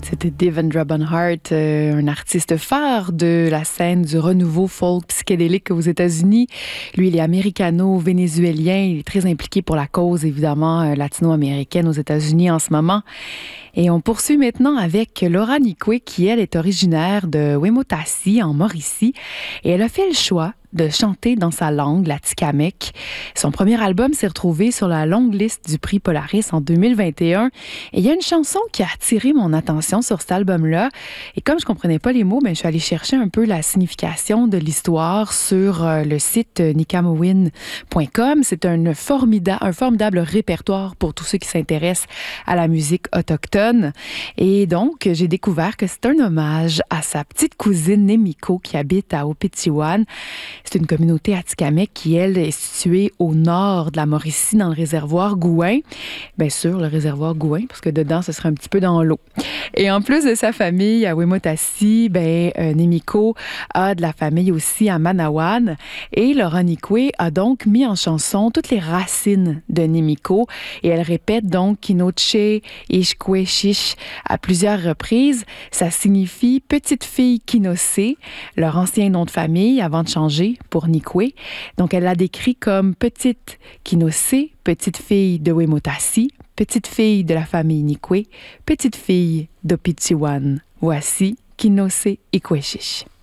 C'était Devendra Banhart, un artiste phare de la scène du renouveau folk psychédélique aux États-Unis. Lui, il est américano-vénézuélien. Il est très impliqué pour la cause, évidemment, latino-américaine aux États-Unis en ce moment. Et on poursuit maintenant avec Laura Nikwe, qui, elle, est originaire de Wemotassi, en Mauricie. Et elle a fait le choix de chanter dans sa langue, la Tikamek. Son premier album s'est retrouvé sur la longue liste du prix Polaris en 2021. Et il y a une chanson qui a attiré mon attention sur cet album-là. Et comme je comprenais pas les mots, je suis allée chercher un peu la signification de l'histoire sur le site nikamowin.com. C'est un formidable répertoire pour tous ceux qui s'intéressent à la musique autochtone. Et donc, j'ai découvert que c'est un hommage à sa petite cousine Nemiko qui habite à Opitiwan. C'est une communauté atikamekw qui, elle, est située au nord de la Mauricie, dans le réservoir Gouin. Bien sûr, le réservoir Gouin, parce que dedans, ce serait un petit peu dans l'eau. Et en plus de sa famille à Wemotassi, Nemiko a de la famille aussi à Manawan. Et Laura Nikwe a donc mis en chanson toutes les racines de Nemiko. Et elle répète donc Kinoche, Ishkwe, Shish à plusieurs reprises. Ça signifie petite fille Kinose, leur ancien nom de famille avant de changer pour Nikwe. Donc, elle l'a décrit comme petite Kinose, petite fille de Wemotassi, petite fille de la famille Nikwe, petite fille d'Opitiwan. Voici Kinose Ikweshish.